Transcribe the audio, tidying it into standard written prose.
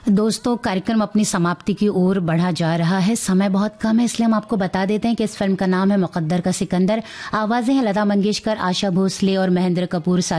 दोस्तों, कार्यक्रम अपनी समाप्ति की ओर बढ़ा जा रहा है। समय बहुत कम है, इसलिए हम आपको बता देते हैं कि इस फिल्म का नाम है मुकद्दर का सिकंदर। आवाजें हैं लता मंगेशकर, आशा भोसले और महेंद्र कपूर।